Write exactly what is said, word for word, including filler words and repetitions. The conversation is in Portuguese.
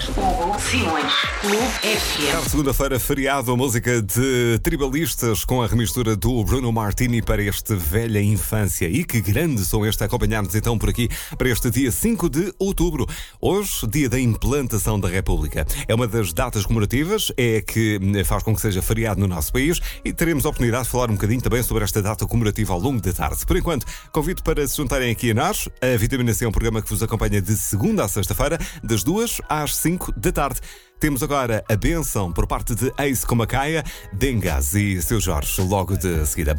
Hugo Simões, Clube F M. Segunda-feira, feriado, música de tribalistas com a remistura do Bruno Martini para este Velha Infância. E que grande som este, acompanhar-nos então por aqui para este dia cinco de outubro. Hoje, dia da implantação da República. É uma das datas comemorativas, é que faz com que seja feriado no nosso país e teremos a oportunidade de falar um bocadinho também sobre esta data comemorativa ao longo da tarde. Por enquanto, convido para se juntarem aqui a nós. A Vitamina C é um programa que vos acompanha de segunda a sexta-feira, das duas às cinco da tarde. Temos agora a bênção por parte de Ace Comacaia, Dengas e seu Jorge, logo de seguida.